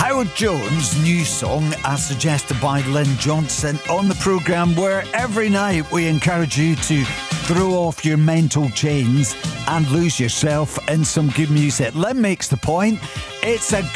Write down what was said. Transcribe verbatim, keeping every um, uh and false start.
Howard Jones' new song, as suggested by Lynn Johnson, on the programme where every night we encourage you to throw off your mental chains and lose yourself in some good music. Lynn makes the point. It's a